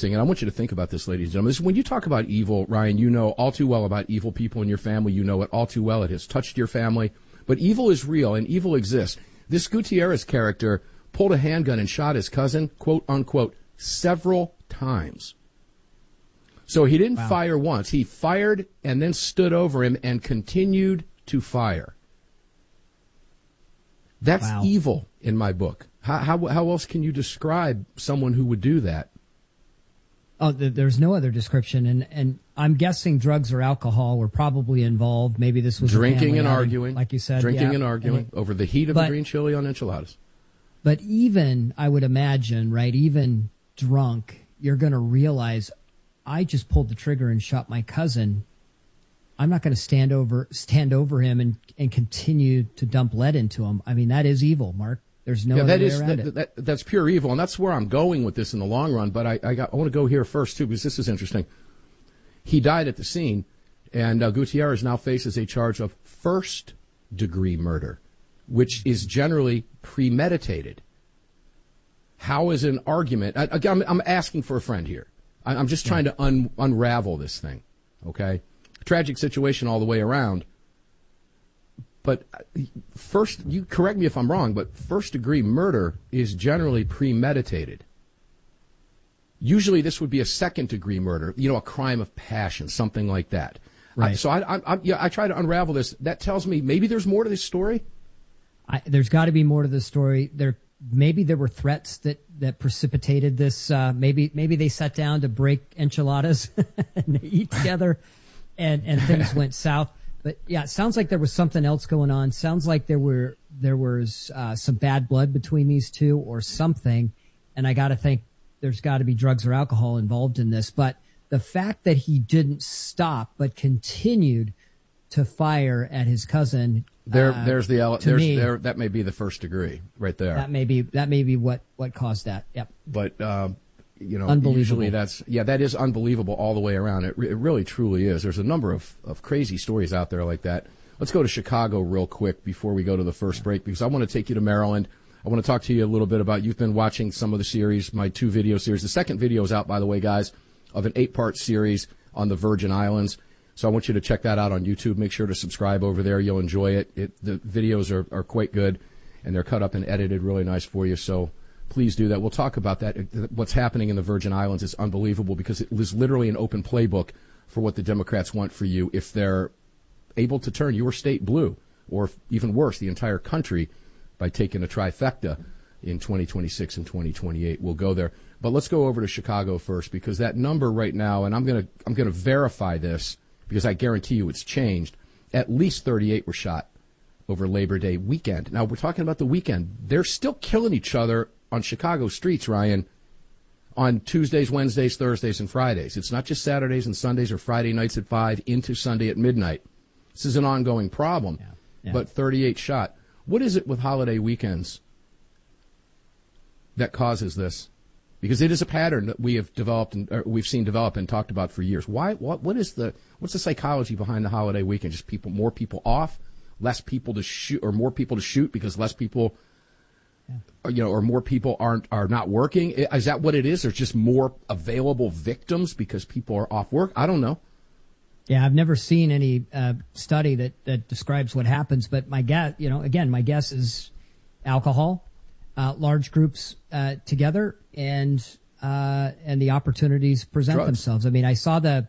interesting, and I want you to think about this, ladies and gentlemen. When you talk about evil, Ryan, you know all too well about evil people in your family. You know it all too well. It has touched your family. But evil is real, and evil exists. This Gutierrez character pulled a handgun and shot his cousin, quote, unquote, several times. So he didn't fire once. He fired and then stood over him and continued to fire. That's evil in my book. How else can you describe someone who would do that? Oh, there's no other description, and I'm guessing drugs or alcohol were probably involved. Maybe this was drinking and arguing, like you said, drinking and arguing over the heat of the green chili on enchiladas. But even, I would imagine, right, even drunk, you're going to realize, I just pulled the trigger and shot my cousin. I'm not going to stand over him and continue to dump lead into him. I mean, that is evil, Mark. There's no other way around it. That's pure evil, and that's where I'm going with this in the long run. But I want to go here first, too, because this is interesting. He died at the scene, and Gutierrez now faces a charge of first-degree murder, which is generally premeditated. How is an argument? I'm asking for a friend here. I'm just trying to unravel this thing, okay? Tragic situation all the way around. But first, you correct me if I'm wrong, but first-degree murder is generally premeditated. Usually this would be a second-degree murder, a crime of passion, something like that. Right. So I try to unravel this. That tells me maybe there's more to this story. There's got to be more to the story. Maybe there were threats that precipitated this. Maybe they sat down to break enchiladas and eat together, and things went south. But yeah, it sounds like there was something else going on. Sounds like there was some bad blood between these two or something. And I got to think there's got to be drugs or alcohol involved in this. But the fact that he didn't stop but continued to fire at his cousin. That may be the first degree right there. That may be what caused that. Yep. But unbelievable. Usually that is unbelievable all the way around. It really truly is. There's a number of crazy stories out there like that. Let's go to Chicago real quick before we go to the first break, because I want to take you to Maryland. I want to talk to you a little bit about, you've been watching some of the series, my 2 video series. The second video is out, by the way, guys, of an 8-part series on the Virgin Islands. So I want you to check that out on YouTube. Make sure to subscribe over there. You'll enjoy it. The videos are quite good, and they're cut up and edited really nice for you. So please do that. We'll talk about that. What's happening in the Virgin Islands is unbelievable, because it was literally an open playbook for what the Democrats want for you if they're able to turn your state blue, or even worse, the entire country, by taking a trifecta in 2026 and 2028. We'll go there. But let's go over to Chicago first, because that number right now, and I'm going to verify this, because I guarantee you it's changed, at least 38 were shot over Labor Day weekend. Now, we're talking about the weekend. They're still killing each other on Chicago streets, Ryan, on Tuesdays, Wednesdays, Thursdays, and Fridays. It's not just Saturdays and Sundays or Friday nights at 5 into Sunday at midnight. This is an ongoing problem. Yeah. But 38 shot. What is it with holiday weekends that causes this? Because it is a pattern that we have developed and we've seen develop and talked about for years. What's the psychology behind the holiday weekend? Just more people off, less people to shoot, or more people to shoot because less people, or more people are not working? Is that what it is? There's just more available victims because people are off work? I don't know. Yeah, I've never seen any study that describes what happens, but my guess is alcohol, large groups together, and the opportunities present themselves. I mean, I saw about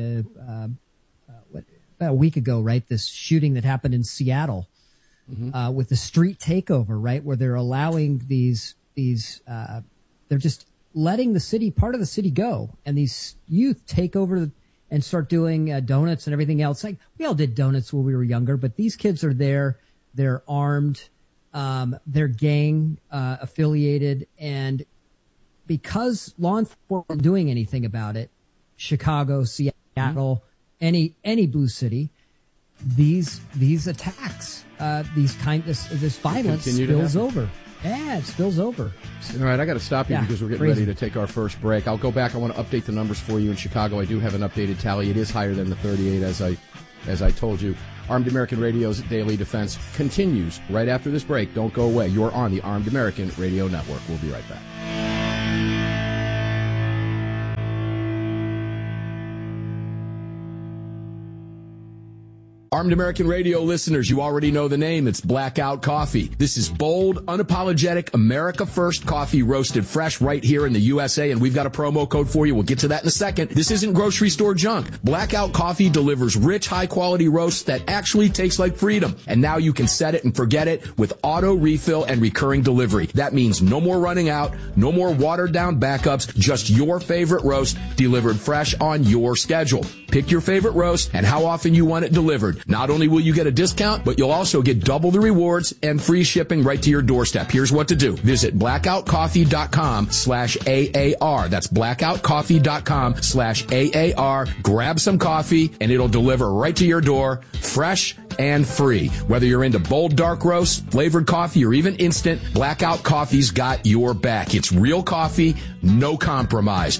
a week ago, right? This shooting that happened in Seattle with the street takeover, right, where they're allowing these they're just letting part of the city go, and these youth take over and start doing donuts and everything else. Like, we all did donuts when we were younger, but these kids are there. They're armed. They're gang affiliated. And because law enforcement isn't doing anything about it, Chicago, Seattle, any blue city, these attacks, this violence spills over. Yeah, it spills over. All right, I got to stop you because we're getting ready to take our first break. I'll go back. I want to update the numbers for you in Chicago. I do have an updated tally. It is higher than the 38, as I told you. Armed American Radio's Daily Defense continues right after this break. Don't go away. You're on the Armed American Radio Network. We'll be right back. Armed American Radio listeners, you already know the name. It's Blackout Coffee. This is bold, unapologetic, America First coffee roasted fresh right here in the USA, and we've got a promo code for you. We'll get to that in a second. This isn't grocery store junk. Blackout Coffee delivers rich, high-quality roasts that actually taste like freedom. And now you can set it and forget it with auto refill and recurring delivery. That means no more running out, no more watered-down backups, just your favorite roast delivered fresh on your schedule. Pick your favorite roast and how often you want it delivered. Not only will you get a discount, but you'll also get double the rewards and free shipping right to your doorstep. Here's what to do. Visit blackoutcoffee.com/AAR. That's blackoutcoffee.com/AAR. Grab some coffee and it'll deliver right to your door, fresh and free. Whether you're into bold dark roast, flavored coffee, or even instant, Blackout Coffee's got your back. It's real coffee, no compromise.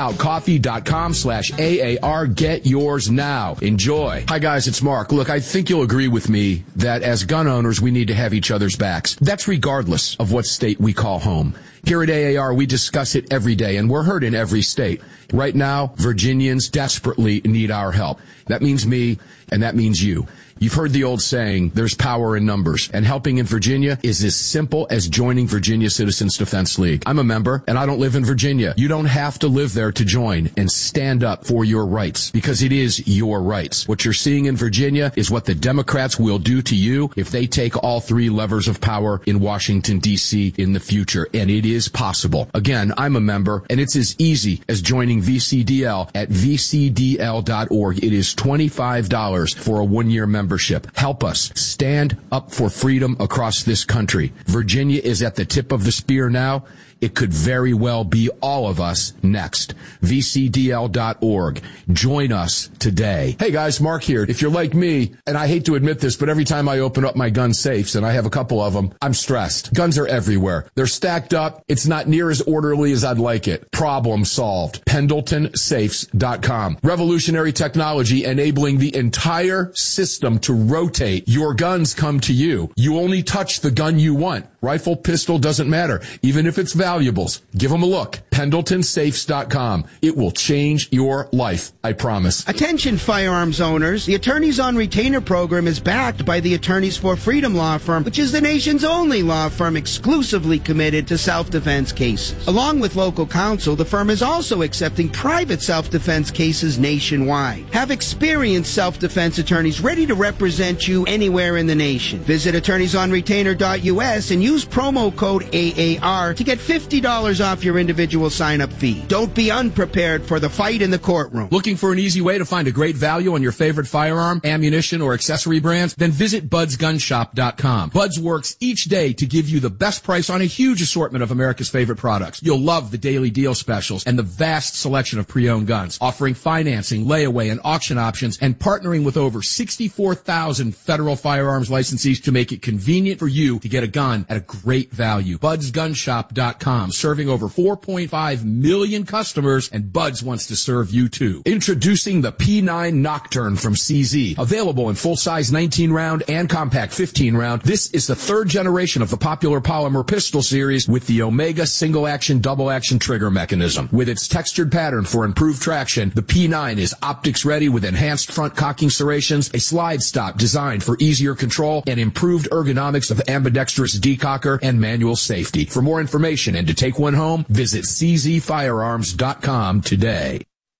blackoutcoffee.com/AAR. Get yours now. Enjoy. Hi guys, it's Mark. Look, I think you'll agree with me that as gun owners, we need to have each other's backs. That's regardless of what state we call home. Here at AAR, we discuss it every day, and we're heard in every state. Right now, Virginians desperately need our help. That means me, and that means you. You've heard the old saying, there's power in numbers, and helping in Virginia is as simple as joining Virginia Citizens Defense League. I'm a member, and I don't live in Virginia. You don't have to live there to join and stand up for your rights, because it is your rights. What you're seeing in Virginia is what the Democrats will do to you if they take all three levers of power in Washington, D.C. in the future, and it is possible. Again, I'm a member, and it's as easy as joining VCDL at vcdl.org. It is $25 for a one-year membership. Help us stand up for freedom across this country. Virginia is at the tip of the spear now. It could very well be all of us next. VCDL.org. Join us today. Hey guys, Mark here. If you're like me, and I hate to admit this, but every time I open up my gun safes, and I have a couple of them, I'm stressed. Guns are everywhere. They're stacked up. It's not near as orderly as I'd like it. Problem solved. PendletonSafes.com. Revolutionary technology enabling the entire system to rotate. Your guns come to you. You only touch the gun you want. Rifle, pistol, doesn't matter. Even if it's valuables, give them a look. PendletonSafes.com. It will change your life, I promise. Attention firearms owners. The Attorneys on Retainer program is backed by the Attorneys for Freedom law firm, which is the nation's only law firm exclusively committed to self-defense cases. Along with local counsel, the firm is also accepting private self-defense cases nationwide. Have experienced self-defense attorneys ready to represent you anywhere in the nation. Visit attorneysonretainer.us and use promo code AAR to get $50 off your individual sign-up fee. Don't be unprepared for the fight in the courtroom. Looking for an easy way to find a great value on your favorite firearm, ammunition, or accessory brands? Then visit budsgunshop.com. Buds works each day to give you the best price on a huge assortment of America's favorite products. You'll love the daily deal specials and the vast selection of pre-owned guns, offering financing, layaway, and auction options, and partnering with over 64,000 federal firearms licensees to make it convenient for you to get a gun at a great value. budsgunshop.com, serving over 4.5 million customers, and Buds wants to serve you too. Introducing the P9 Nocturne from CZ. Available in full-size 19-round and compact 15-round, this is the third generation of the popular polymer pistol series with the Omega single-action, double-action trigger mechanism. With its textured pattern for improved traction, the P9 is optics-ready with enhanced front cocking serrations, a slide stop designed for easier control, and improved ergonomics of ambidextrous decocker and manual safety. For more information and to take one home, visit czfirearms.com today.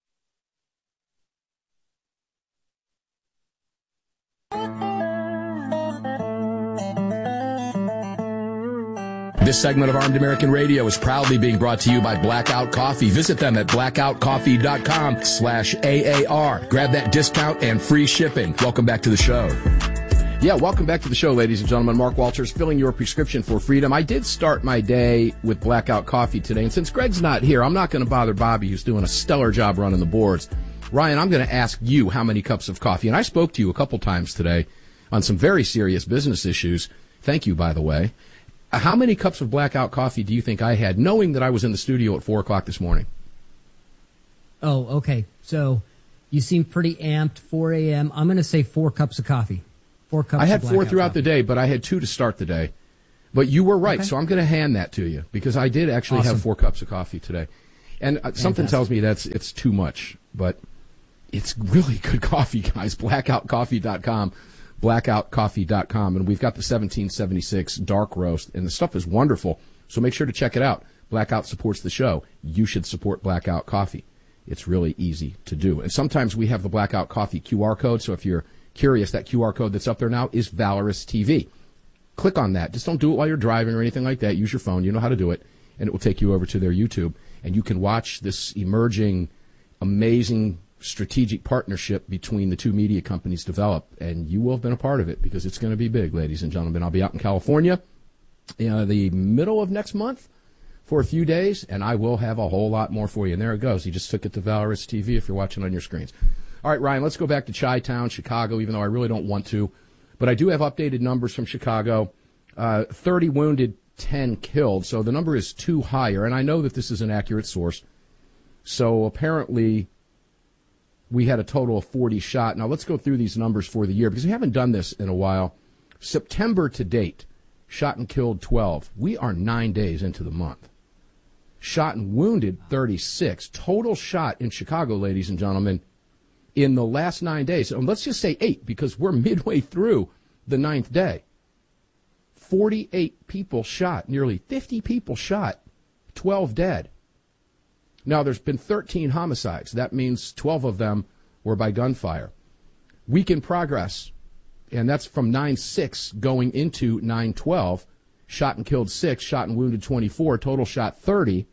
This segment of Armed American Radio is proudly being brought to you by Blackout Coffee. Visit them at blackoutcoffee.com/AAR. Grab that discount and free shipping. Welcome back to the show. Yeah, welcome back to the show, ladies and gentlemen. Mark Walters, filling your prescription for freedom. I did start my day with Blackout Coffee today, and since Greg's not here, I'm not going to bother Bobby, who's doing a stellar job running the boards. Ryan, I'm going to ask you how many cups of coffee, and I spoke to you a couple times today on some very serious business issues. Thank you, by the way. How many cups of Blackout Coffee do you think I had, knowing that I was in the studio at 4 o'clock this morning? Oh, okay. So you seem pretty amped, 4 a.m. I'm going to say 4 cups of coffee. 4 cups. I had of 4 throughout coffee. the day, but I had 2 to start the day. But you were right, Okay. so I'm going to hand that to you, because I did actually Awesome. have 4 cups of coffee today. And something tells me it's too much, but It's really good coffee, guys. Blackoutcoffee.com. Blackoutcoffee.com. And we've got the 1776 dark roast, and the stuff is wonderful. So make sure to check it out. Blackout supports the show. You should support Blackout Coffee. It's really easy to do. And sometimes we have the Blackout Coffee QR code. So if you're curious, that QR code that's up there now is Valorous TV. Click on that. Just don't do it while you're driving or anything like that. Use your phone. You know how to do it. And it will take you over to their YouTube. And you can watch this emerging, amazing strategic partnership between the two media companies develop. And you will have been a part of it because it's going to be big, ladies and gentlemen. I'll be out in California the middle of next month for a few days, and I will have a whole lot more for you. And there it goes. You just took it to Valorous TV if you're watching on your screens. All right, Ryan, let's go back to Chi-Town, Chicago, even though I really don't want to. But I do have updated numbers from Chicago. 30 wounded, 10 killed. So the number is 2 higher. And I know that this is an accurate source. So apparently we had a total of 40 shot. Now let's go through these numbers for the year because we haven't done this in a while. September to date, shot and killed 12. We are 9 days into the month. Shot and wounded 36. Total shot in Chicago, ladies and gentlemen, in the last 9 days. And let's just say 8 because we're midway through the 9th day. 48 people shot, nearly 50 people shot, 12 dead. Now, there's been 13 homicides. That means 12 of them were by gunfire. Week in progress, and that's from 9/6 going into 9/12. Shot and killed 6, shot and wounded 24, total shot 30.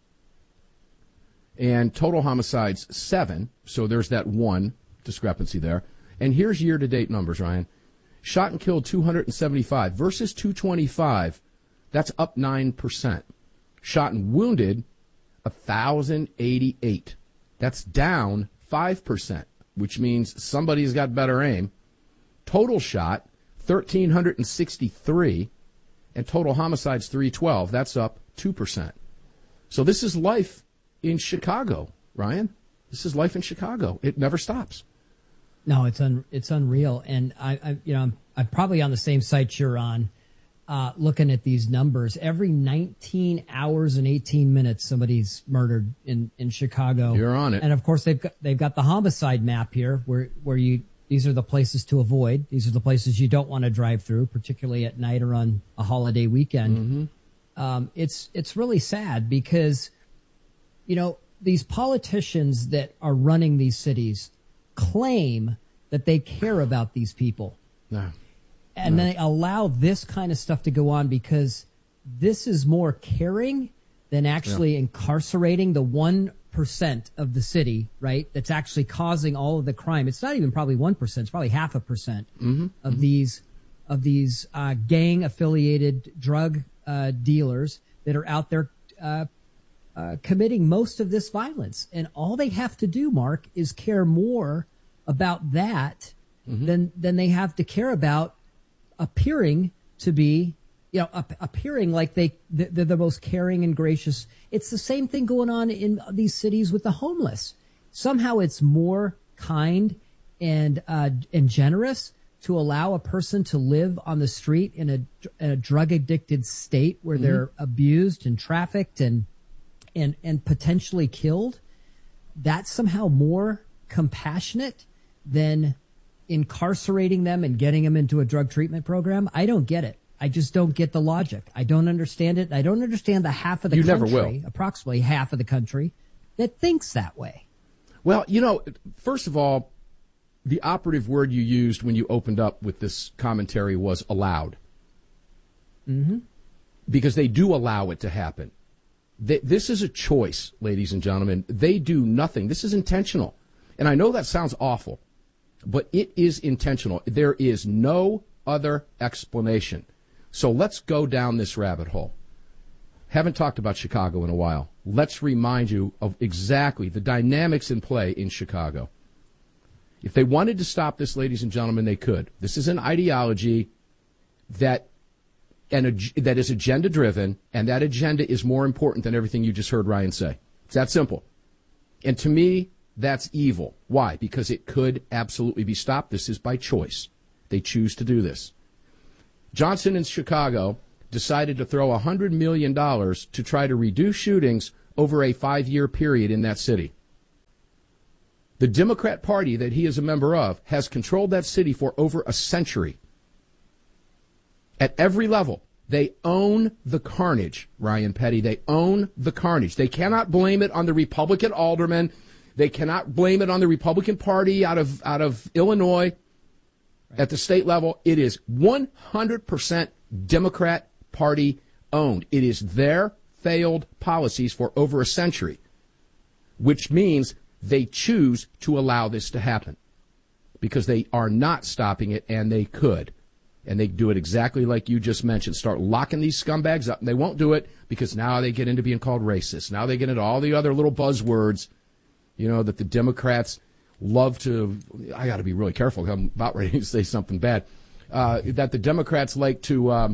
And total homicides 7, so there's that one discrepancy there. And here's year-to-date numbers, Ryan. Shot and killed 275 versus 225. That's up 9%. Shot and wounded 1,088. That's down 5%, which means somebody's got better aim. Total shot 1,363, and total homicides 312. That's up 2%. So this is life in Chicago, Ryan. This is life in Chicago. It never stops. No, it's unreal, and I'm probably on the same site you're on, looking at these numbers. Every 19 hours and 18 minutes, somebody's murdered in Chicago. You're on it, and of course they've got the homicide map here, where these are the places to avoid. These are the places you don't want to drive through, particularly at night or on a holiday weekend. Mm-hmm. It's really sad because, these politicians that are running these cities claim that they care about these people. No. And they allow this kind of stuff to go on because this is more caring than actually incarcerating the 1% of the city, right, that's actually causing all of the crime. It's not even probably 1%. It's probably 0.5% of these gang-affiliated drug dealers that are out there committing most of this violence. And all they have to do, Mark, is care more about that than they have to care about appearing to be, appearing like they're the most caring and gracious. It's the same thing going on in these cities with the homeless. Somehow it's more kind and generous to allow a person to live on the street in a drug addicted state where they're abused and trafficked and potentially killed. That's somehow more compassionate than incarcerating them and getting them into a drug treatment program. I don't get it. I just don't get the logic. I don't understand it. I don't understand the half of the country, never will. Approximately half of the country, that thinks that way. Well, first of all, the operative word you used when you opened up with this commentary was allowed. Mm-hmm. Because they do allow it to happen. This is a choice, ladies and gentlemen. They do nothing. This is intentional. And I know that sounds awful, but it is intentional. There is no other explanation. So let's go down this rabbit hole. Haven't talked about Chicago in a while. Let's remind you of exactly the dynamics in play in Chicago. If they wanted to stop this, ladies and gentlemen, they could. This is an ideology that is agenda-driven, and that agenda is more important than everything you just heard Ryan say. It's that simple. And to me, that's evil. Why? Because it could absolutely be stopped. This is by choice. They choose to do this. Johnson in Chicago decided to throw $100 million to try to reduce shootings over a 5-year period in that city. The Democrat Party that he is a member of has controlled that city for over a century. At every level, they own the carnage, Ryan Petty. They own the carnage. They cannot blame it on the Republican aldermen. They cannot blame it on the Republican Party out of Illinois. At the state level, it is 100% Democrat Party owned. It is their failed policies for over a century, which means they choose to allow this to happen because they are not stopping it, and they could. And they do it exactly like you just mentioned. Start locking these scumbags up. And they won't do it because now they get into being called racist. Now they get into all the other little buzzwords, that the Democrats love to. I got to be really careful. I'm about ready to say something bad. That the Democrats like to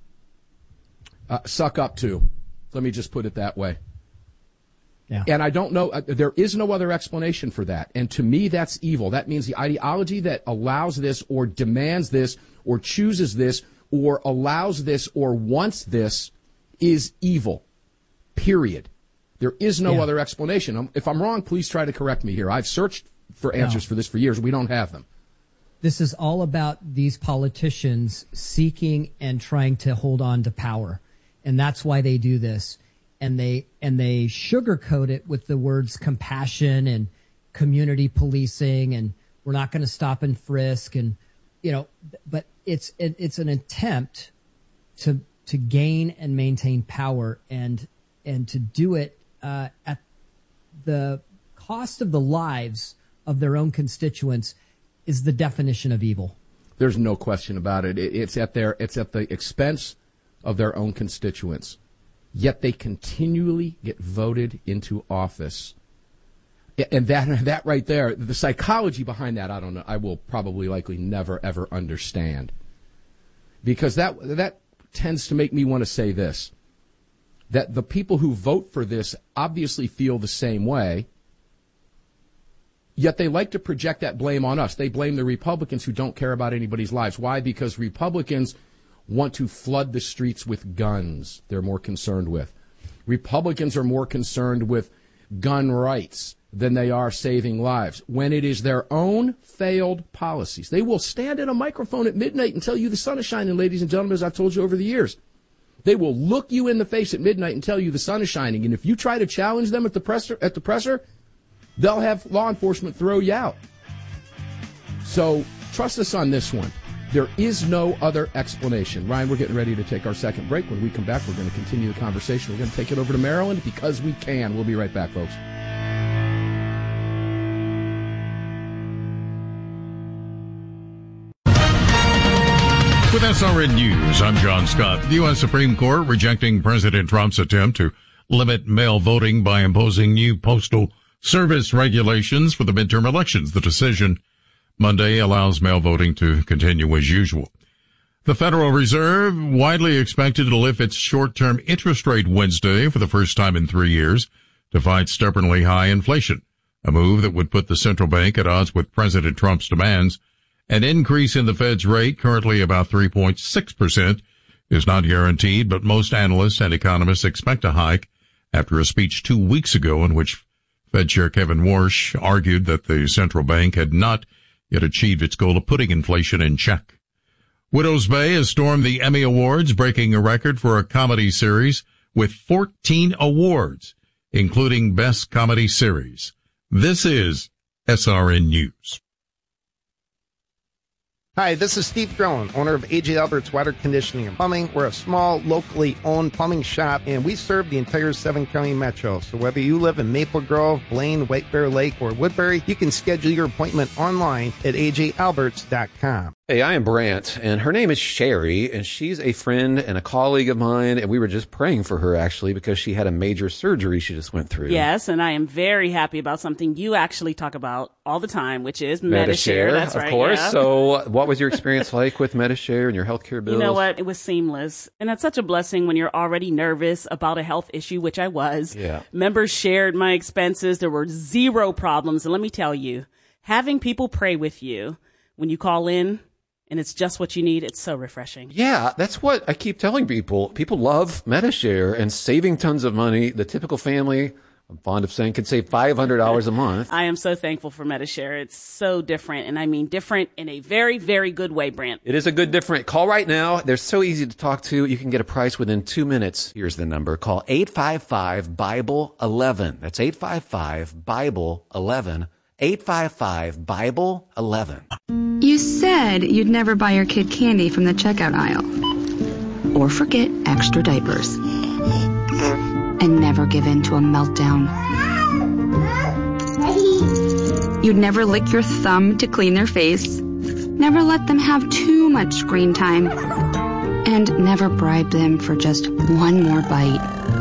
suck up to. Let me just put it that way. Yeah. And I don't know, there is no other explanation for that. And to me, that's evil. That means the ideology that allows this or demands this or chooses this or allows this or wants this is evil, period. There is no other explanation. If I'm wrong, please try to correct me here. I've searched for answers for this for years. We don't have them. This is all about these politicians seeking and trying to hold on to power. And that's why they do this. And they sugarcoat it with the words compassion and community policing, and we're not going to stop and frisk, and but it's an attempt to gain and maintain power, and to do it at the cost of the lives of their own constituents is the definition of evil. There's no question about it. It's at the expense of their own constituents. Yet they continually get voted into office. And that right there, the psychology behind that, I don't know. I will probably likely never, ever understand. Because that tends to make me want to say this, that the people who vote for this obviously feel the same way, yet they like to project that blame on us. They blame the Republicans who don't care about anybody's lives. Why? Because Republicans want to flood the streets with guns they're more concerned with. Republicans are more concerned with gun rights than they are saving lives. When it is their own failed policies, they will stand at a microphone at midnight and tell you the sun is shining, ladies and gentlemen, as I've told you over the years. They will look you in the face at midnight and tell you the sun is shining, and if you try to challenge them at the presser, they'll have law enforcement throw you out. So trust us on this one. There is no other explanation. Ryan, we're getting ready to take our second break. When we come back, we're going to continue the conversation. We're going to take it over to Maryland because we can. We'll be right back, folks. With SRN News, I'm John Scott. The U.S. Supreme Court rejecting President Trump's attempt to limit mail voting by imposing new postal service regulations for the midterm elections. The decision Monday allows mail voting to continue as usual. The Federal Reserve widely expected to lift its short-term interest rate Wednesday for the first time in 3 years to fight stubbornly high inflation, a move that would put the central bank at odds with President Trump's demands. An increase in the Fed's rate, currently about 3.6%, is not guaranteed, but most analysts and economists expect a hike after a speech 2 weeks ago in which Fed Chair Kevin Warsh argued that the central bank had not yet achieved its goal of putting inflation in check. Widows Bay has stormed the Emmy Awards, breaking a record for a comedy series with 14 awards, including Best Comedy Series. This is SRN News. Hi, this is Steve Drone, owner of A.J. Albert's Water Conditioning and Plumbing. We're a small, locally owned plumbing shop, and we serve the entire 7-county metro. So whether you live in Maple Grove, Blaine, White Bear Lake, or Woodbury, you can schedule your appointment online at ajalberts.com. Hey, I am Brant, and her name is Sherry, and she's a friend and a colleague of mine, and we were just praying for her, actually, because she had a major surgery she just went through. Yes, and I am very happy about something you actually talk about all the time, which is Medi-Share. That's right, of course. Yeah. So what was your experience like with Medi-Share and your healthcare bills? You know what? It was seamless, and that's such a blessing when you're already nervous about a health issue, which I was. Yeah. Members shared my expenses. There were zero problems, and let me tell you, having people pray with you when you call in, and it's just what you need, it's so refreshing. Yeah, that's what I keep telling people. People love Medi-Share and saving tons of money. The typical family, I'm fond of saying, can save $500 a month. I am so thankful for Medi-Share. It's so different, and I mean different in a very, very good way, Brant. It is a good different. Call right now. They're so easy to talk to. You can get a price within 2 minutes. Here's the number. Call 855-BIBLE-11. That's 855-BIBLE-11. 855-BIBLE-11. You said you'd never buy your kid candy from the checkout aisle. Or forget extra diapers. And never give in to a meltdown. You'd never lick your thumb to clean their face. Never let them have too much screen time. And never bribe them for just one more bite.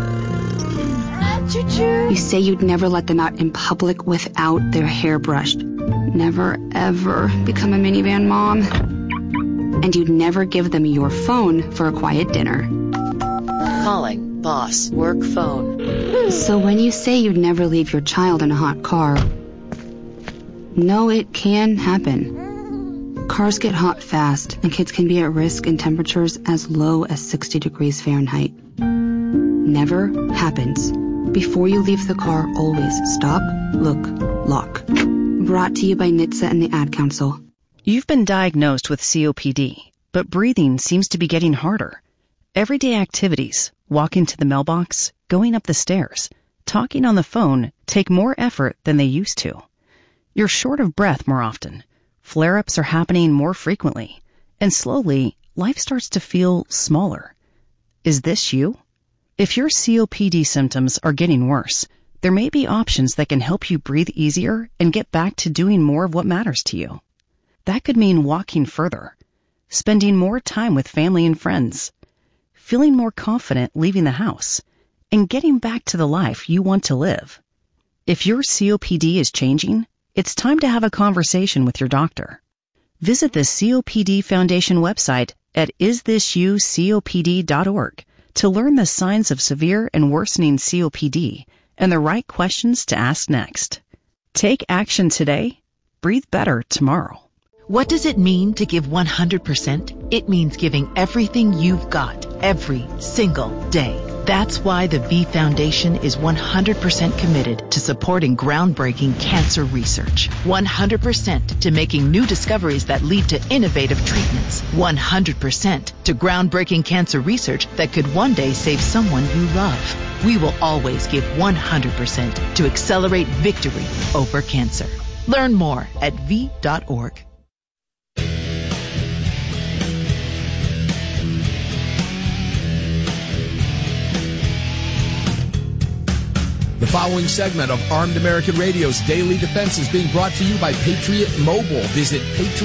You say you'd never let them out in public without their hair brushed. Never, ever become a minivan mom. And you'd never give them your phone for a quiet dinner. Calling boss work phone. So when you say you'd never leave your child in a hot car, no, it can happen. Cars get hot fast, and kids can be at risk in temperatures as low as 60 degrees Fahrenheit. Never happens. Before you leave the car, always stop, look, lock. Brought to you by NHTSA and the Ad Council. You've been diagnosed with COPD, but breathing seems to be getting harder. Everyday activities, walking to the mailbox, going up the stairs, talking on the phone take more effort than they used to. You're short of breath more often. Flare-ups are happening more frequently. And slowly, life starts to feel smaller. Is this you? If your COPD symptoms are getting worse, there may be options that can help you breathe easier and get back to doing more of what matters to you. That could mean walking further, spending more time with family and friends, feeling more confident leaving the house, and getting back to the life you want to live. If your COPD is changing, it's time to have a conversation with your doctor. Visit the COPD Foundation website at isthisyoucopd.org to learn the signs of severe and worsening COPD and the right questions to ask next. Take action today. Breathe better tomorrow. What does it mean to give 100%? It means giving everything you've got every single day. That's why the V Foundation is 100% committed to supporting groundbreaking cancer research. 100% to making new discoveries that lead to innovative treatments. 100% to groundbreaking cancer research that could one day save someone you love. We will always give 100% to accelerate victory over cancer. Learn more at v.org. The following segment of Armed American Radio's Daily Defense is being brought to you by Patriot Mobile. Visit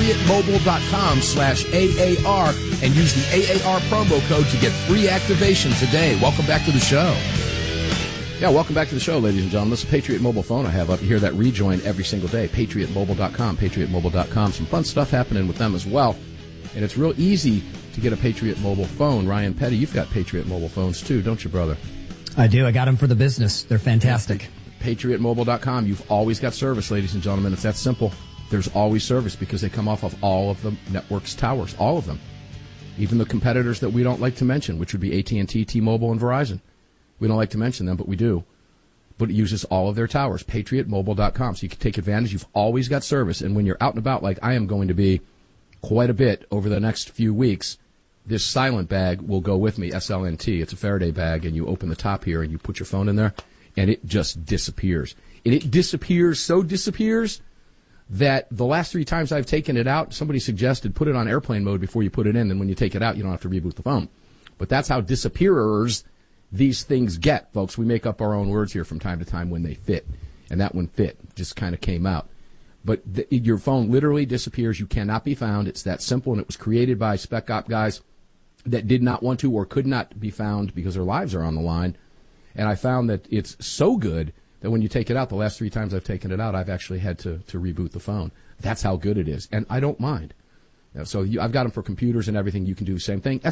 patriotmobile.com/AAR and use the AAR promo code to get free activation today. Welcome back to the show. Yeah, welcome back to the show, ladies and gentlemen. This is Patriot Mobile phone I have up. You hear that rejoin every single day. PatriotMobile.com, PatriotMobile.com. Some fun stuff happening with them as well. And it's real easy to get a Patriot Mobile phone. Ryan Petty, you've got Patriot Mobile phones too, don't you, brother? I do. I got them for the business. They're fantastic. PatriotMobile.com. You've always got service, ladies and gentlemen. It's that simple. There's always service because they come off of all of the network's towers, all of them. Even the competitors that we don't like to mention, which would be AT&T, T-Mobile, and Verizon. We don't like to mention them, but we do. But it uses all of their towers, PatriotMobile.com. So you can take advantage. You've always got service. And when you're out and about, like I am going to be quite a bit over the next few weeks, this silent bag will go with me, SLNT. It's a Faraday bag, and you open the top here, and you put your phone in there, and it just disappears. And it disappears, so disappears, that the last 3 times I've taken it out, somebody suggested put it on airplane mode before you put it in, and when you take it out, you don't have to reboot the phone. But that's how disappearers these things get, folks. We make up our own words here from time to time when they fit, and that one fit, just kind of came out. But your phone literally disappears. You cannot be found. It's that simple, and it was created by Spec Op guys that did not want to or could not be found because their lives are on the line. And I found that it's so good that when you take it out, the last 3 times I've taken it out, I've actually had to reboot the phone. That's how good it is. And I don't mind. So I've got them for computers and everything. You can do the same thing.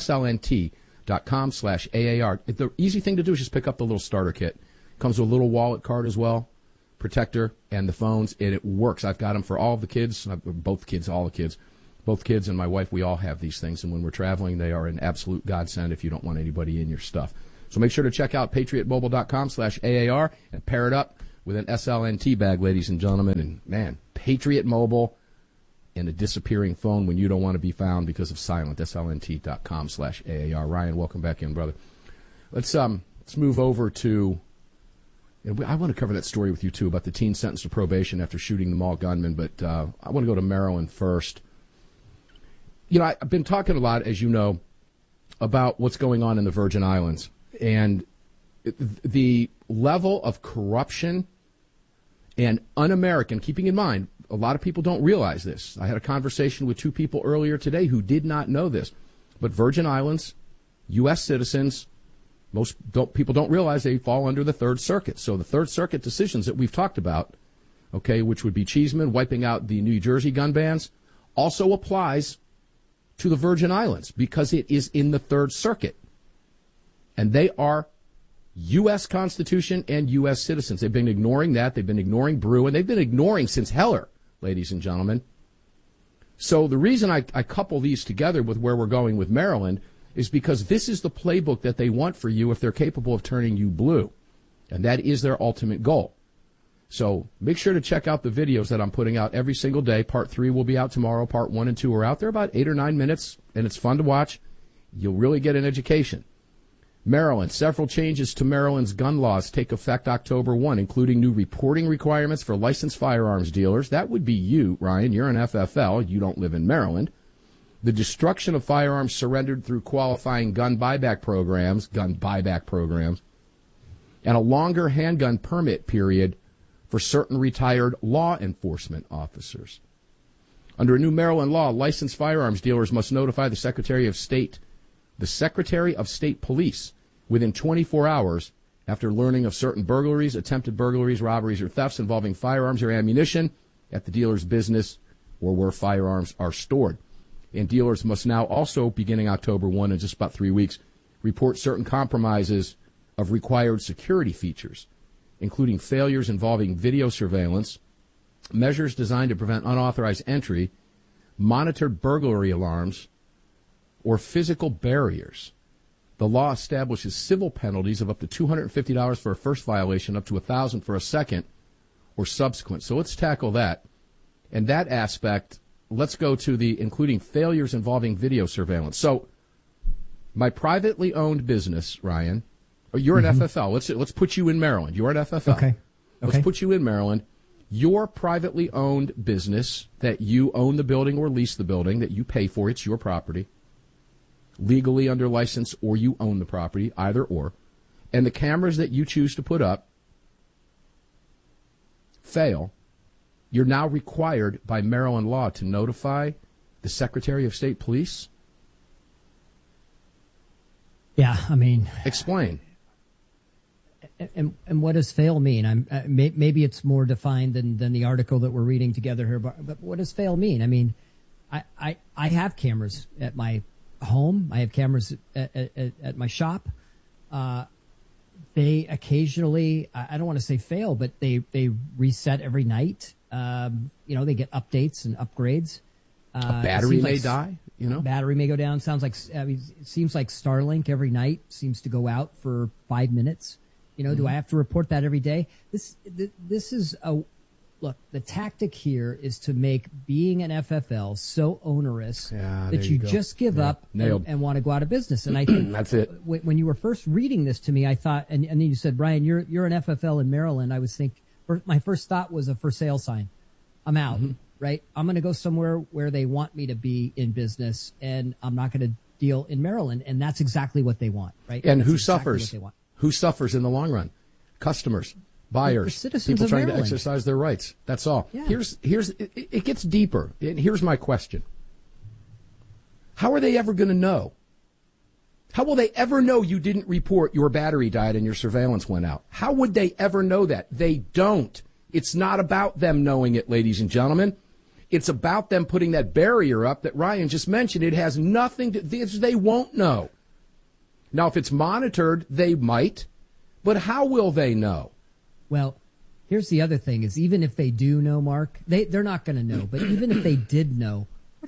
SLNT.com/AAR. The easy thing to do is just pick up the little starter kit. Comes with a little wallet card as well, protector, and the phones, and it works. I've got them for all of the kids, both kids, all the kids. Both kids and my wife, we all have these things, and when we're traveling, they are an absolute godsend if you don't want anybody in your stuff. So make sure to check out patriotmobile.com/AAR and pair it up with an SLNT bag, ladies and gentlemen. And, man, Patriot Mobile and a disappearing phone when you don't want to be found because of silent. SLNT.com/AAR. Ryan, welcome back in, brother. Let's move over to, I want to cover that story with you, too, about the teen sentenced to probation after shooting the mall gunman, but I want to go to Maryland first. You know, I've been talking a lot, as you know, about what's going on in the Virgin Islands. And the level of corruption and un-American, keeping in mind, a lot of people don't realize this. I had a conversation with two people earlier today who did not know this. But Virgin Islands, U.S. citizens, people don't realize they fall under the Third Circuit. So the Third Circuit decisions that we've talked about, okay, which would be Cheeseman wiping out the New Jersey gun bans, also applies to the Virgin Islands because it is in the Third Circuit. And they are U.S. Constitution and U.S. citizens. They've been ignoring that. They've been ignoring Brew, and they've been ignoring since Heller, ladies and gentlemen. So the reason I couple these together with where we're going with Maryland is because this is the playbook that they want for you if they're capable of turning you blue. And that is their ultimate goal. So make sure to check out the videos that I'm putting out every single day. Part 3 will be out tomorrow. Part 1 and 2 are out. They're about 8 or 9 minutes, and it's fun to watch. You'll really get an education. Maryland, several changes to Maryland's gun laws take effect October 1, including new reporting requirements for licensed firearms dealers. That would be you, Ryan. You're an FFL. You don't live in Maryland. The destruction of firearms surrendered through qualifying gun buyback programs, and a longer handgun permit period for certain retired law enforcement officers. Under a new Maryland law, licensed firearms dealers must notify the Secretary of State Police within 24 hours after learning of certain burglaries, attempted burglaries, robberies, or thefts involving firearms or ammunition at the dealer's business or where firearms are stored. And dealers must now also, beginning October 1 in just about 3 weeks, report certain compromises of required security features, including failures involving video surveillance, measures designed to prevent unauthorized entry, monitored burglary alarms, or physical barriers. The law establishes civil penalties of up to $250 for a first violation, up to $1,000 for a second or subsequent. So let's tackle that. And that aspect, let's go to the including failures involving video surveillance. So my privately owned business, Ryan, you're an FFL. Let's put you in Maryland. You're an FFL. Okay. Let's put you in Maryland. Your privately owned business that you own the building or lease the building that you pay for, it's your property, legally under license, or you own the property, either or, and the cameras that you choose to put up fail, you're now required by Maryland law to notify the Secretary of State Police? Yeah, I mean... Explain. And what does fail mean? Maybe it's more defined than the article that we're reading together here, but what does fail mean? I mean, I have cameras at my home. I have cameras at my shop. They occasionally, I don't want to say fail, but they reset every night. They get updates and upgrades. A battery may die. Battery may go down. It seems like Starlink every night seems to go out for 5 minutes. Do I have to report that every day? This is look, the tactic here is to make being an FFL so onerous that you just give up and want to go out of business. And I think that's it. When you were first reading this to me, I thought, and then you said, Brian, you're an FFL in Maryland. I was my first thought was a for sale sign. I'm out, right? I'm going to go somewhere where they want me to be in business, and I'm not going to deal in Maryland. And that's exactly what they want, right? And who suffers? Who suffers in the long run? Customers, buyers, people trying to exercise their rights. That's all. Yeah. It gets deeper. Here's my question. How are they ever going to know? How will they ever know you didn't report your battery died and your surveillance went out? How would they ever know that? They don't. It's not about them knowing it, ladies and gentlemen. It's about them putting that barrier up that Ryan just mentioned. It has nothing to do. They won't know. Now, if it's monitored, they might, but how will they know? Well, here's the other thing is even if they do know, Mark, they're not going to know. But even if they did know, what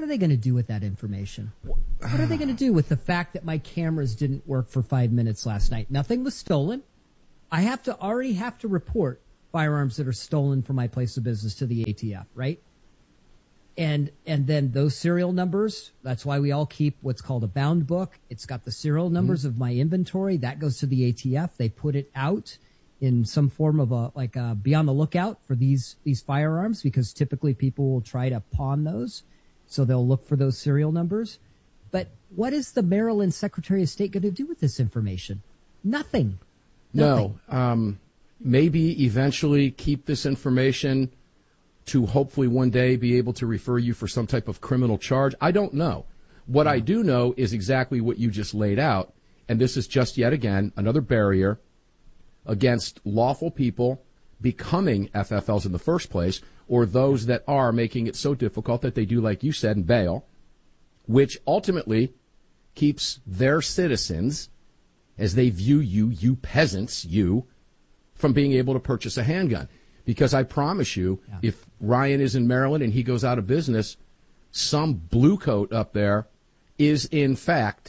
are they going to do with that information? What are they going to do with the fact that my cameras didn't work for 5 minutes last night? Nothing was stolen. I already have to report firearms that are stolen from my place of business to the ATF, right? And then those serial numbers, that's why we all keep what's called a bound book. It's got the serial numbers of my inventory. That goes to the ATF. They put it out in some form of be on the lookout for these firearms, because typically people will try to pawn those. So they'll look for those serial numbers. But what is the Maryland Secretary of State going to do with this information? Nothing. No. Maybe eventually keep this information to hopefully one day be able to refer you for some type of criminal charge. I don't know. What I do know is exactly what you just laid out, and this is just yet again another barrier against lawful people becoming FFLs in the first place, or those that are making it so difficult that they do, like you said, and bail, which ultimately keeps their citizens, as they view you peasants, from being able to purchase a handgun. Because I promise you, if Ryan is in Maryland and he goes out of business, some blue coat up there is, in fact,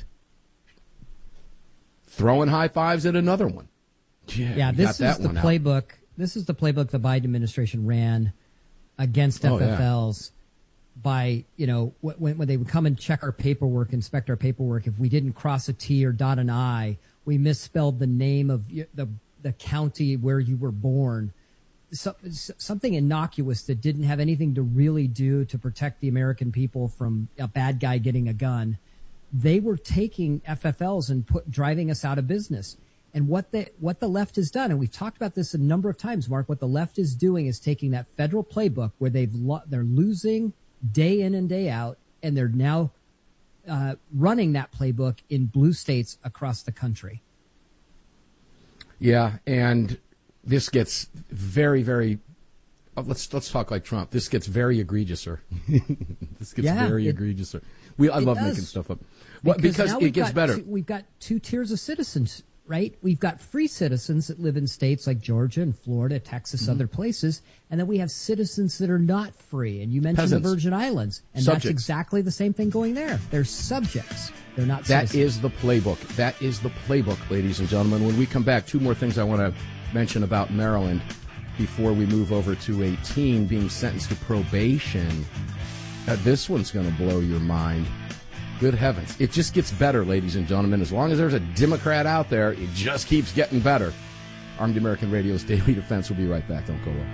throwing high fives at another one. Yeah, this is the playbook. This is the playbook the Biden administration ran against FFLs by, when they would come and check our paperwork, inspect our paperwork. If we didn't cross a T or dot an I, we misspelled the name of the county where you were born. Something innocuous that didn't have anything to really do to protect the American people from a bad guy getting a gun. They were taking FFLs and driving us out of business. And what the left has done, and we've talked about this a number of times, Mark, what the left is doing is taking that federal playbook where they're losing day in and day out, and they're now running that playbook in blue states across the country. Yeah, and this gets very, very. Let's talk like Trump. This gets very egregious, sir. This gets very egregious, sir. I love making stuff up. Because it gets better. We've got two tiers of citizens, right? We've got free citizens that live in states like Georgia and Florida, Texas, other places, and then we have citizens that are not free. And you mentioned the Virgin Islands, and that's exactly the same thing going there. They're subjects. They're not citizens. That is the playbook. That is the playbook, ladies and gentlemen. When we come back, two more things I want to mention about Maryland before we move over to a teen being sentenced to probation. This one's going to blow your mind. Good heavens. It just gets better, ladies and gentlemen. As long as there's a Democrat out there, it just keeps getting better. Armed American Radio's Daily Defense. We'll be right back. Don't go away.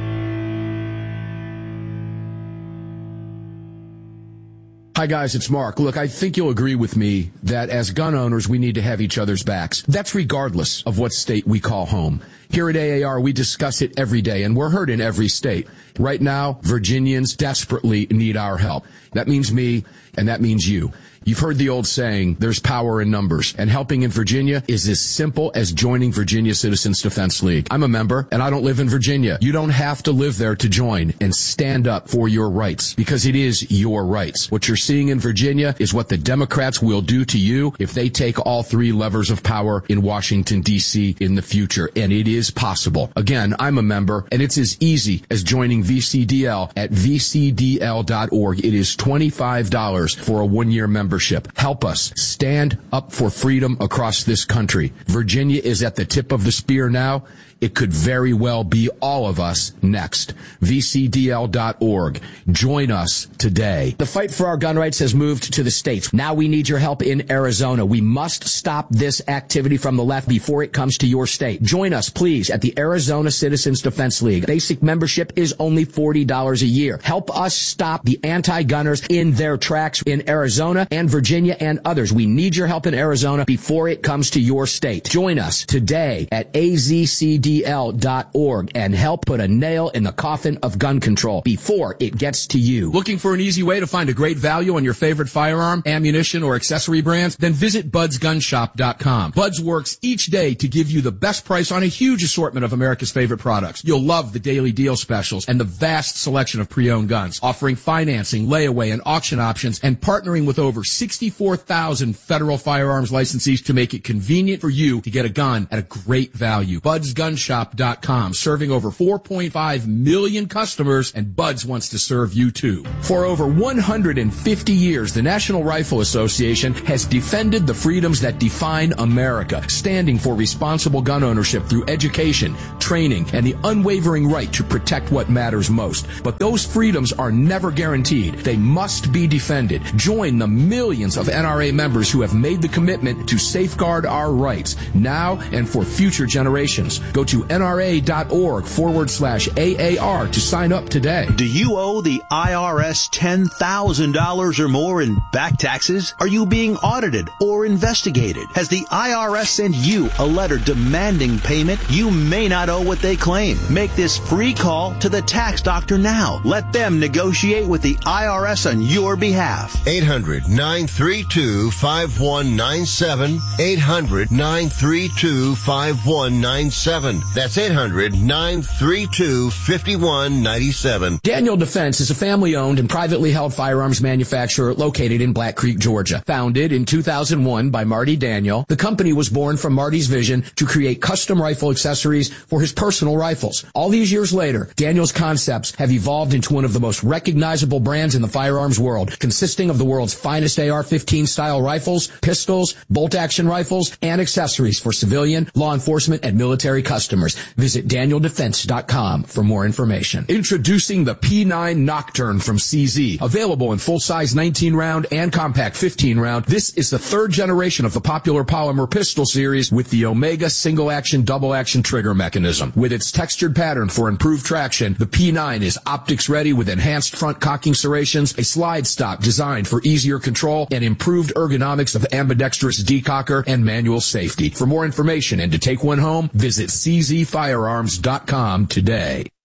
Hi, guys, it's Mark. Look, I think you'll agree with me that as gun owners, we need to have each other's backs. That's regardless of what state we call home. Here at AAR, we discuss it every day, and we're heard in every state. Right now, Virginians desperately need our help. That means me, and that means you. You've heard the old saying, there's power in numbers, and helping in Virginia is as simple as joining Virginia Citizens Defense League. I'm a member, and I don't live in Virginia. You don't have to live there to join and stand up for your rights, because it is your rights. What you're seeing in Virginia is what the Democrats will do to you if they take all three levers of power in Washington, D.C. in the future, and it is possible. Again, I'm a member, and it's as easy as joining VCDL at vcdl.org. It is $25 for a one-year membership. Help us stand up for freedom across this country. Virginia is at the tip of the spear now. It could very well be all of us next. VCDL.org. Join us today. The fight for our gun rights has moved to the states. Now we need your help in Arizona. We must stop this activity from the left before it comes to your state. Join us, please, at the Arizona Citizens Defense League. Basic membership is only $40 a year. Help us stop the anti-gunners in their tracks in Arizona and Virginia and others. We need your help in Arizona before it comes to your state. Join us today at AZCDL.org and help put a nail in the coffin of gun control before it gets to you. Looking for an easy way to find a great value on your favorite firearm, ammunition, or accessory brands? Then visit BudsGunShop.com. Buds works each day to give you the best price on a huge assortment of America's favorite products. You'll love the daily deal specials and the vast selection of pre-owned guns, offering financing, layaway, and auction options, and partnering with over 64,000 federal firearms licensees to make it convenient for you to get a gun at a great value. Buds Gun BudsOneShop.com, serving over 4.5 million customers, and Buds wants to serve you too. For over 150 years, the National Rifle Association has defended the freedoms that define America, standing for responsible gun ownership through education, training, and the unwavering right to protect what matters most. But those freedoms are never guaranteed. They must be defended. Join the millions of NRA members who have made the commitment to safeguard our rights now and for future generations. Go to nra.org/AAR to sign up today. Do you owe the IRS $10,000 or more in back taxes? Are you being audited or investigated? Has the IRS sent you a letter demanding payment? You may not owe what they claim. Make this free call to the tax doctor now. Let them negotiate with the IRS on your behalf. 800-932-5197. 800-932-5197. That's 800-932-5197. Daniel Defense is a family-owned and privately held firearms manufacturer located in Black Creek, Georgia. Founded in 2001 by Marty Daniel, the company was born from Marty's vision to create custom rifle accessories for his personal rifles. All these years later, Daniel's concepts have evolved into one of the most recognizable brands in the firearms world, consisting of the world's finest AR-15 style rifles, pistols, bolt-action rifles, and accessories for civilian, law enforcement, and military customers. Visit DanielDefense.com for more information. Introducing the P9 Nocturne from CZ. Available in full-size 19-round and compact 15-round, this is the third generation of the popular polymer pistol series with the Omega single-action, double-action trigger mechanism. With its textured pattern for improved traction, the P9 is optics-ready with enhanced front cocking serrations, a slide stop designed for easier control, and improved ergonomics of ambidextrous decocker and manual safety. For more information and to take one home, visit czfirearms.com today.